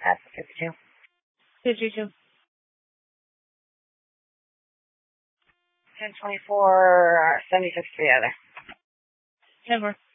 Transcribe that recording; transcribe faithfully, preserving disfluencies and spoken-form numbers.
That's fifty-two. fifty-two. ten twenty-four, seventy-six for the other. ten more.